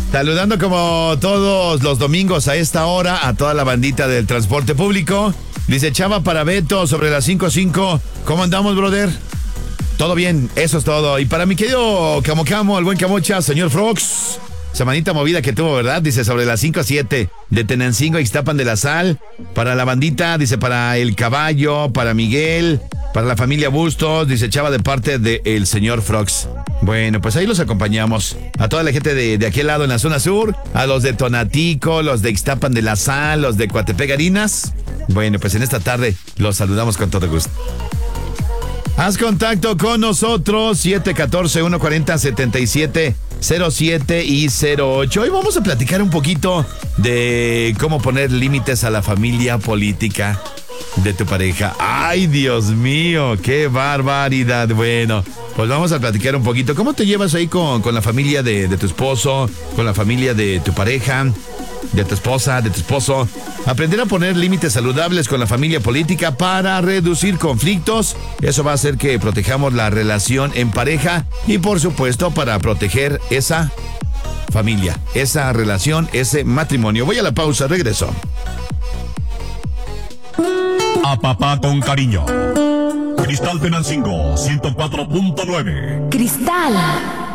Saludando como todos los domingos a esta hora a toda la bandita del transporte público. Dice Chava para Beto sobre las 5:05. ¿Cómo andamos, brother? Todo bien, eso es todo. Y para mi querido Camo, el buen Camocha, señor Frogs. Semanita movida que tuvo, ¿verdad? Dice sobre las 5:07 de Tenancingo a Ixtapan de la Sal. Para la bandita, dice para el Caballo, para Miguel, para la familia Bustos. Dice Chava de parte del señor Frogs. Bueno, pues ahí los acompañamos. A toda la gente de aquel lado en la zona sur, a los de Tonatico, los de Ixtapan de la Sal, los de Coatepec Harinas. Bueno, pues en esta tarde los saludamos con todo gusto. Haz contacto con nosotros, 714-140-7707 y 08. Hoy vamos a platicar un poquito de cómo poner límites a la familia política de tu pareja. ¡Ay, Dios mío! ¡Qué barbaridad! Bueno, pues vamos a platicar un poquito. ¿Cómo te llevas ahí con la familia de tu esposo, con la familia de tu pareja, de tu esposa, de tu esposo? Aprender a poner límites saludables con la familia política para reducir conflictos. Eso va a hacer que protejamos la relación en pareja y, por supuesto, para proteger esa familia, esa relación, ese matrimonio. Voy a la pausa, regreso. A papá con cariño. Cristal Tenancingo 104.9. Cristal